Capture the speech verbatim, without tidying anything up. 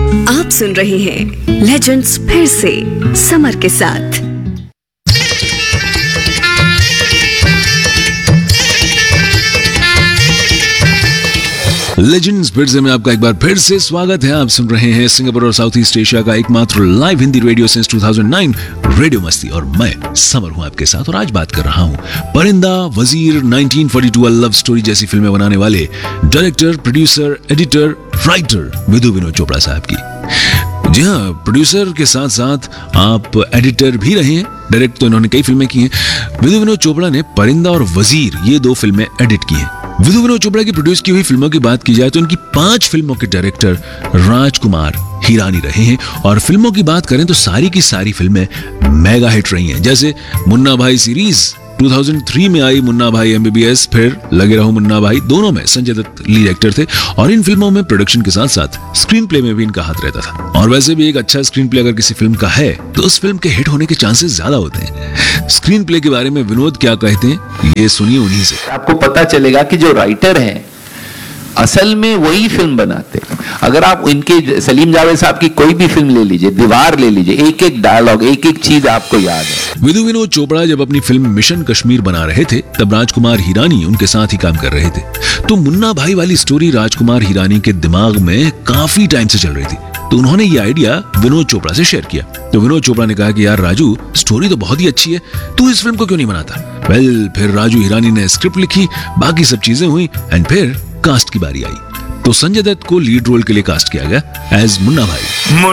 आप सुन रहे हैं लेजेंड्स फिर से समर के साथ। लेजेंड्स फिर से में आपका एक बार फिर से स्वागत है। आप सुन रहे हैं सिंगापुर और साउथ ईस्ट एशिया का एकमात्र live Hindi radio since two thousand nine radio मस्ती, और मैं समर हूं आपके साथ। और आज बात कर रहा हूं परिंदा, वजीर, nineteen forty two, love story जैसी फिल्में बनाने वाले director, producer, editor, writer Vidhu Vinod Chopra साहब की। जी हाँ, प्रोड्यूसर के साथ साथ आप एडिटर भी रहे हैं। डायरेक्ट तो इन्होंने कई फिल्में की हैं। विधु विनोद चोपड़ा ने परिंदा और वजीर ये दो फिल्में एडिट की हैं। विधु विनोद चोपड़ा की प्रोड्यूस की हुई फिल्मों की बात की जाए तो इनकी पांच फिल्मों के डायरेक्टर राजकुमार हिरानी रहे हैं, और फिल्मों की बात करें तो सारी की सारी फिल्में मेगा हिट रही हैं। जैसे मुन्ना भाई सीरीज दो हज़ार तीन में आई, मुन्ना भाई एमबीबीएस, फिर लगे रहो मुन्ना भाई, दोनों में संजय दत्त लीड एक्टर थे। और इन फिल्मों में प्रोडक्शन के साथ साथ स्क्रीन प्ले में भी इनका हाथ रहता था। और वैसे भी एक अच्छा स्क्रीन प्ले अगर किसी फिल्म का है तो उस फिल्म के हिट होने के चांसेस ज्यादा होते हैं। स्क्रीन प्ले के बारे में विनोद क्या कहते हैं, ये सुनिए उन्हीं से। आपको पता चलेगा कि जो राइटर हैं असल में वही फिल्म बनाते हैं। अगर आप इनके सलीम जावेद साहब की कोई भी फिल्म ले लीजिए, दीवार ले लीजिए, एक एक डायलॉग, एक एक चीज आपको याद है। विधु विनोद चोपड़ा जब अपनी फिल्म मिशन कश्मीर बना रहे थे तब राजकुमार हिरानी उनके साथ ही काम कर रहे थे। तो मुन्ना भाई वाली स्टोरी राजकुमार हिरानी के दिमाग में काफी टाइम से चल रही थी, तो उन्होंने ये आइडिया विनोद चोपड़ा से शेयर किया। तो विनोद चोपड़ा ने कहा कि यार राजू, स्टोरी तो बहुत ही अच्छी है, तू इस फिल्म को क्यों नहीं बनाता। वेल well, फिर राजू हिरानी ने स्क्रिप्ट लिखी, बाकी सब चीजें हुई, एंड फिर कास्ट की बारी आई। तो संजय दत्त को लीड रोल के लिए कास्ट किया गया एज मुन्ना भाई।